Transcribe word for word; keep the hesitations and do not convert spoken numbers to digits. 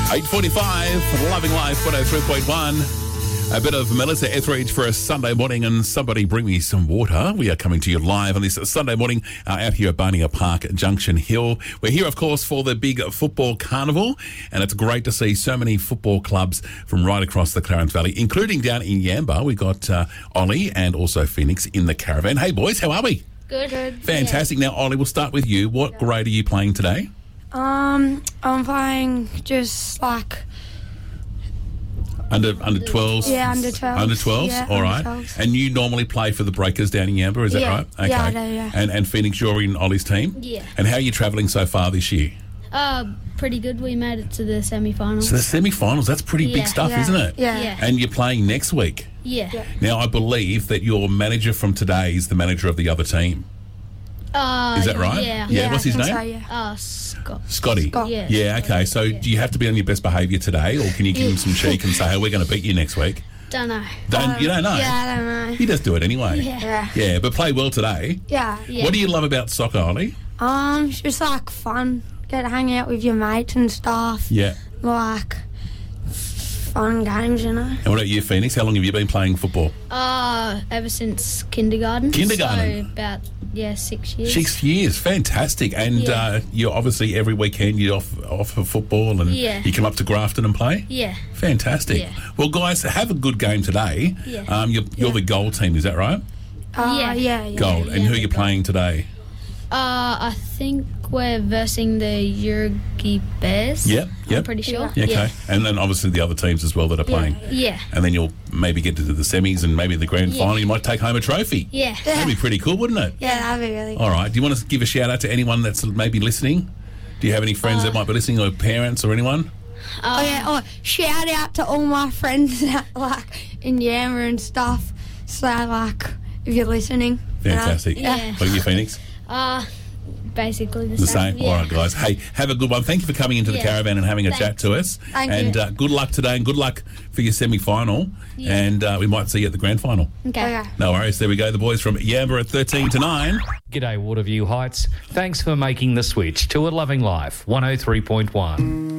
eight forty-five, Loving Life, one oh three point one. A bit of Melissa Etheridge for a Sunday morning, and somebody bring me some water. We are coming to you live on this Sunday morning uh, out here at Barnier Park, Junction Hill. We're here, of course, for the big football carnival, and it's great to see so many football clubs from right across the Clarence Valley, including down in Yamba. We've got uh, Ollie and also Phoenix in the caravan. Hey, boys, how are we? Good. Good. Fantastic. Yeah. Now, Ollie, we'll start with you. What grade are you playing today? Um, I'm playing just like... Under under twelves? Yeah, under twelves. Under twelves? Yeah, all under right. twelves. And you normally play for the Breakers down in Yamba, is that Yeah. right? Okay. Yeah, I do, yeah. And, and Phoenix, you're in Ollie's team? Yeah. And how are you travelling so far this year? Uh, pretty good. We made it to the semi-finals. So the semi-finals, that's pretty Yeah. big stuff, Yeah. isn't it? Yeah. Yeah. And you're playing next week. Yeah. Yeah. Now, I believe that your manager from today is the manager of the other team. Uh, Is that right? Yeah. Yeah, what's I his think name? So, yeah. Uh, Scott. Scotty. Scott. Yeah. Yeah, okay. So Yeah. do you have to be on your best behaviour today, or can you give him some cheek and say, hey, we're going to beat you next week? Don't know. Don't, you don't know? Yeah, I don't know. You just do it anyway. Yeah. Yeah. Yeah, but play well today. Yeah. Yeah. What do you love about soccer, Ollie? Um, it's just like fun. Get to hang out with your mates and stuff. Yeah. Like fun games, you know. And what about you, Phoenix? How long have you been playing football? Uh, ever since kindergarten. Kindergarten? So about, yeah, six years. Six years, fantastic. And Yeah. uh, you're obviously every weekend you're off, off for football and Yeah. you come up to Grafton and play? Yeah. Fantastic. Yeah. Well, guys, have a good game today. Yeah. Um, you're you're Yeah. the gold team, is that right? Uh, Yeah. yeah. Yeah. Gold. and yeah, who are you the playing today? Uh, I think we're versing the Uruguay Bears. Yep, yep. I'm pretty sure. Yeah, okay. And then obviously the other teams as well that are playing. Yeah. And then you'll maybe get to the semis and maybe the grand Yeah. final. You might take home a trophy. Yeah. That'd be pretty cool, wouldn't it? Yeah, that'd be really All right. Do you want to give a shout out to anyone that's maybe listening? Do you have any friends that might be listening, or parents or anyone? Oh yeah, oh, shout out to all my friends that like in Yamba and stuff. So like if you're listening. you know. Fantastic. Yeah. What are you, Phoenix? Uh, basically the, The same? Yeah. All right, guys. Hey, have a good one. Thank you for coming into the Yeah. caravan and having a Thanks. chat to us. Thank and you. Uh, good luck today and good luck for your semi-final. Yeah. And uh, we might see you at the grand final. Okay. Okay. No worries. There we go. The boys from Yamba at thirteen to nine. G'day, Waterview Heights. Thanks for making the switch to a loving life, one oh three point one.